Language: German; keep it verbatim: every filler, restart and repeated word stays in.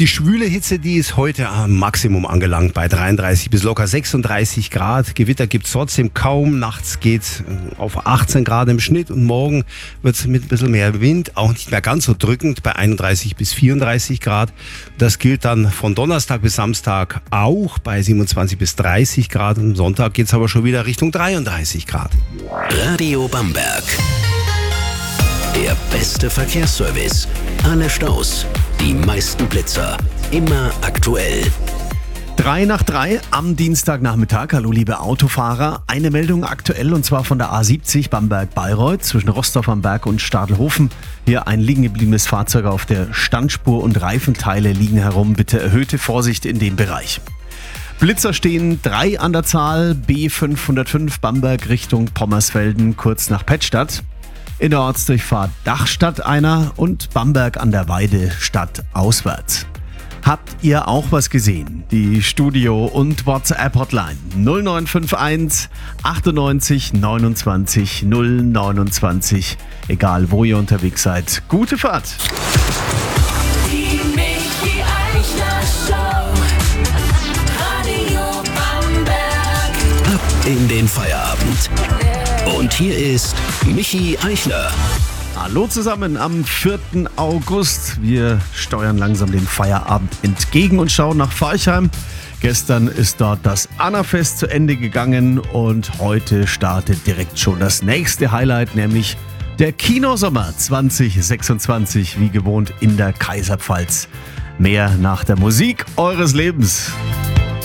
Die schwüle Hitze, die ist heute am Maximum angelangt bei dreiunddreißig bis locker sechsunddreißig Grad. Gewitter gibt's trotzdem kaum. Nachts geht's auf achtzehn Grad im Schnitt und morgen wird's mit ein bisschen mehr Wind auch nicht mehr ganz so drückend bei einunddreißig bis vierunddreißig Grad. Das gilt dann von Donnerstag bis Samstag auch bei siebenundzwanzig bis dreißig Grad. Am Sonntag geht's aber schon wieder Richtung dreiunddreißig Grad. Radio Bamberg. Der beste Verkehrsservice. Alle Staus, die meisten Blitzer, immer aktuell. Drei nach drei am Dienstagnachmittag. Hallo liebe Autofahrer. Eine Meldung aktuell und zwar von der A siebzig Bamberg-Bayreuth zwischen Rostorf am Berg und Stadelhofen. Hier ein liegen gebliebenes Fahrzeug auf der Standspur und Reifenteile liegen herum. Bitte erhöhte Vorsicht in dem Bereich. Blitzer stehen drei an der Zahl. B fünfhundertfünf Bamberg Richtung Pommersfelden kurz nach Pettstadt. In der Ortsdurchfahrt Dachstadt einer und Bamberg an der Weide stadtauswärts. Habt ihr auch was gesehen? Die Studio- und WhatsApp-Hotline null neun fünf eins achtundneunzig neunundzwanzig null neunundzwanzig. Egal wo ihr unterwegs seid. Gute Fahrt! Die Michi Eichler Show. Radio Bamberg. Ab in den Feierabend. Und hier ist Michi Eichler. Hallo zusammen am vierten August. Wir steuern langsam dem Feierabend entgegen und schauen nach Forchheim. Gestern ist dort das Annafest zu Ende gegangen und heute startet direkt schon das nächste Highlight, nämlich der Kinosommer zwanzig sechsundzwanzig, wie gewohnt in der Kaiserpfalz. Mehr nach der Musik eures Lebens.